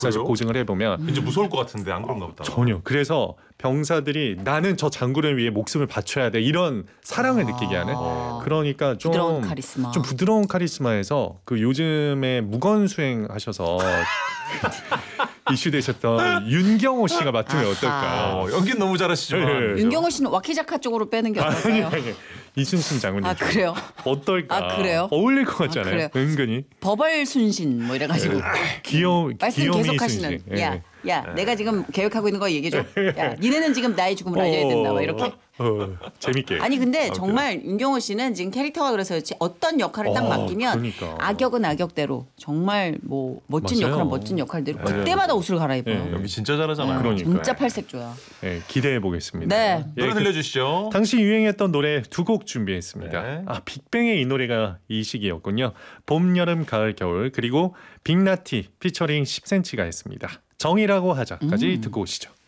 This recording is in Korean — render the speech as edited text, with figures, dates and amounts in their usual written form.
사실 그래요? 고증을 해보면 왠지 무서울 것 같은데 안 그런가 보다. 전혀. 그래서 병사들이 나는 저 장군을 위해 목숨을 바쳐야 돼 이런 사랑을 느끼게 하는. 그러니까 좀 부드러운 카리스마. 좀 부드러운 카리스마에서 그 요즘에 무건수행 하셔서 이슈되셨던 윤경호 씨가 맡으면 어떨까? 연기는 너무 잘하시지만 네. 윤경호 씨는 와키자카 쪽으로 빼는 게 어떨까요? 이순신 장군님. 아 그래요? 어떨까? 아, 그래요? 어울릴 것 같잖아요. 그래요? 은근히 버벌 순신 뭐 이래가지고 귀여움이 말씀 계속 하시는. 이순신. 예. 야, 내가 지금 계획하고 있는 거 얘기해 줘. 야, 니네는 지금 나의 죽음을 알려야 된다. 막 이렇게. 재밌게. 아니 근데 정말 윤경호 씨는 지금 캐릭터가 그래서 그렇지 어떤 역할을 딱 맡기면 그러니까. 악역은 악역대로 정말 뭐 멋진 맞아요. 역할은 멋진 역할대로 그때마다 옷을 갈아입어요. 네. 연기 진짜 잘하잖아요. 그러니까요. 진짜 팔색조야. 네, 기대해 보겠습니다. 네. 노래 들려주시죠. 당시 유행했던 노래 두 곡 준비했습니다. 네. 빅뱅의 이 노래가 이 시기였군요. 봄, 여름, 가을, 겨울 그리고 빅나티 피처링 10cm가 했습니다. 정이라고 하자까지 듣고 오시죠.